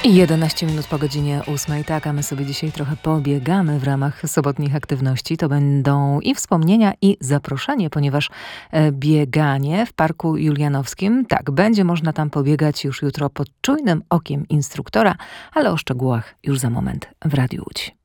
I 11 minut po godzinie 8. Tak, a my sobie dzisiaj trochę pobiegamy w ramach sobotnich aktywności. To będą i wspomnienia, i zaproszenie, ponieważ bieganie w Parku Julianowskim, tak, będzie można tam pobiegać już jutro pod czujnym okiem instruktora, ale o szczegółach już za moment w Radiu Łódź.